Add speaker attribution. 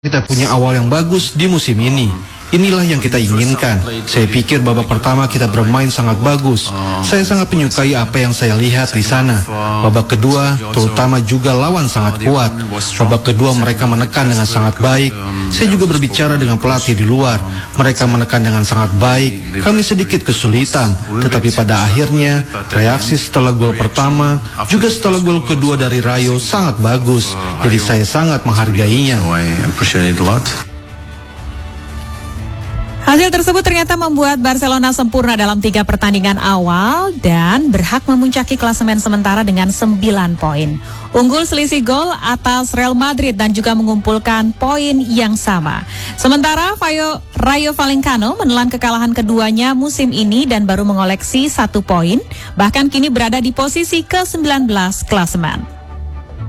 Speaker 1: Kita punya awal yang bagus di musim ini. Inilah yang kita inginkan. Saya pikir babak pertama kita bermain sangat bagus. Saya sangat menyukai apa yang saya lihat di sana. Babak kedua, terutama juga lawan sangat kuat. Babak kedua mereka menekan dengan sangat baik. Saya juga berbicara dengan pelatih di luar. Mereka menekan dengan sangat baik. Kami sedikit kesulitan, tetapi pada akhirnya reaksi setelah gol pertama, juga setelah gol kedua dari Rayo sangat bagus. Jadi saya sangat menghargainya.
Speaker 2: Hasil tersebut ternyata membuat Barcelona sempurna dalam 3 pertandingan awal dan berhak memuncaki klasemen sementara dengan 9 poin. Unggul selisih gol atas Real Madrid dan juga mengumpulkan poin yang sama. Sementara Rayo Vallecano menelan kekalahan keduanya musim ini dan baru mengoleksi 1 poin, bahkan kini berada di posisi ke-19 klasemen.